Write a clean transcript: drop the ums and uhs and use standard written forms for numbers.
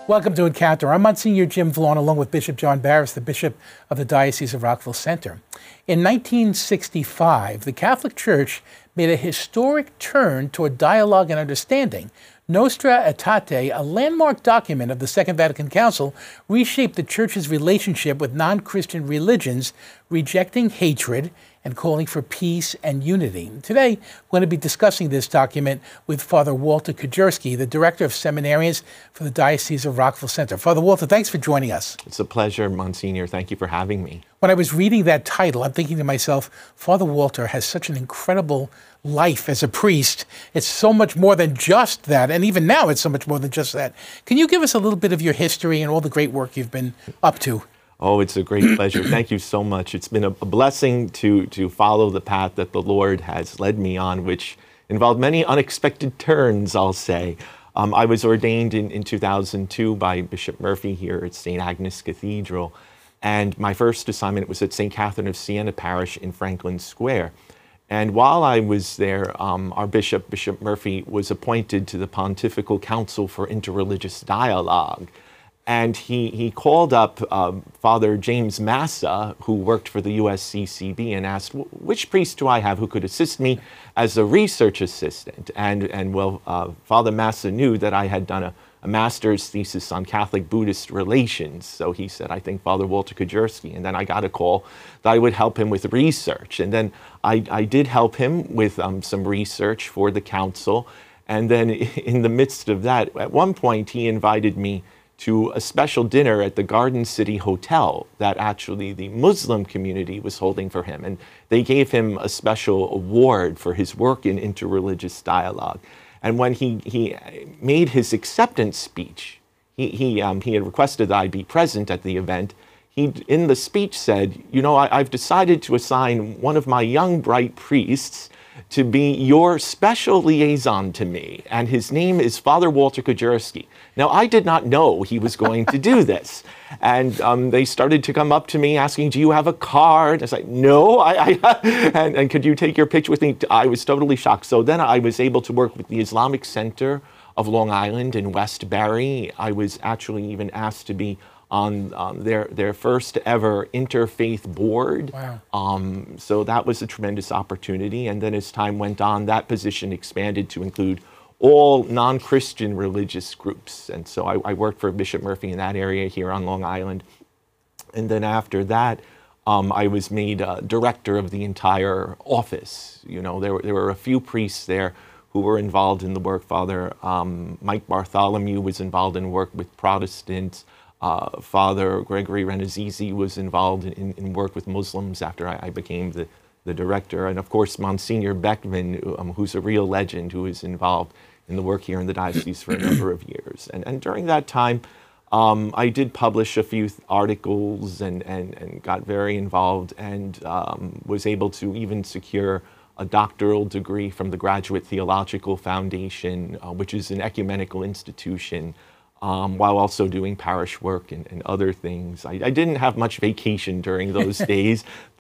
Welcome to Encounter. I'm Monsignor Jim Vallone, along with Bishop John Barris, the Bishop of the Diocese of Rockville Centre. In 1965, the Catholic Church made a historic turn toward dialogue and understanding. Nostra Aetate, a landmark document of the Second Vatican Council, reshaped the Church's relationship with non-Christian religions, rejecting hatred and calling for peace and unity. Today, we're going to be discussing this document with Father Walter Kujerski, the Director of Seminarians for the Diocese of Rockville Centre. Father Walter, thanks for joining us. It's a pleasure, Monsignor. Thank you for having me. When I was reading that title, I'm thinking to myself, Father Walter has such an incredible life as a priest. It's so much more than just that, and even now it's so much more than just that. Can you give us a little bit of your history and all the great work you've been up to? Oh, it's a great pleasure. Thank you so much. It's been a blessing to follow the path that the Lord has led me on, which involved many unexpected turns, I'll say. I was ordained in 2002 by Bishop Murphy here at St. Agnes Cathedral, and my first assignment was at St. Catherine of Siena Parish in Franklin Square. And while I was there, our bishop, Bishop Murphy, was appointed to the Pontifical Council for Interreligious Dialogue. And he called up Father James Massa, who worked for the USCCB, and asked, which priest do I have who could assist me as a research assistant? And Father Massa knew that I had done a master's thesis on Catholic-Buddhist relations. So he said, I think Father Walter Kujerski. And then I got a call that I would help him with research. And then I did help him with some research for the council. And then in the midst of that, at one point, he invited me to a special dinner at the Garden City Hotel that actually the Muslim community was holding for him. And they gave him a special award for his work in interreligious dialogue. And when he made his acceptance speech, he had requested that I be present at the event. He, in the speech, said, you know, I've decided to assign one of my young, bright priests to be your special liaison to me, and his name is Father Walter Kujerski. Now, I did not know he was going to do this, and they started to come up to me asking, do you have a card? I was like, no, and could you take your picture with me? I was totally shocked. So then I was able to work with the Islamic Center of Long Island in Westbury. I was actually even asked to be on their first ever interfaith board. Wow. So that was a tremendous opportunity. And then as time went on, that position expanded to include all non-Christian religious groups. And so I worked for Bishop Murphy in that area here on Long Island. And then after that, I was made director of the entire office. You know, there were a few priests there who were involved in the work. Father Mike Bartholomew was involved in work with Protestants. Father Gregory Renazizi was involved in work with Muslims after I became the director. And of course, Monsignor Beckman, who's a real legend, who is involved in the work here in the diocese for a number of years. And during that time, I did publish a few articles and got very involved and was able to even secure a doctoral degree from the Graduate Theological Foundation, which is an ecumenical institution, while also doing parish work and other things. I didn't have much vacation during those days,